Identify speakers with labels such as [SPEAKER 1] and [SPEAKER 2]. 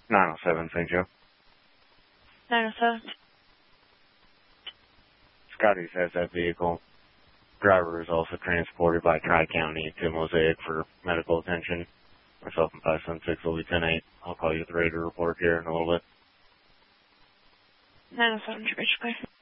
[SPEAKER 1] 907 St. Joe.
[SPEAKER 2] 907.
[SPEAKER 1] Scotty's has that vehicle. Driver is also transported by Tri-County to Mosaic for medical attention. Myself and 576 will be 10-8. I'll call you at the radio report here in a little bit.
[SPEAKER 2] 907, Bridge Clear.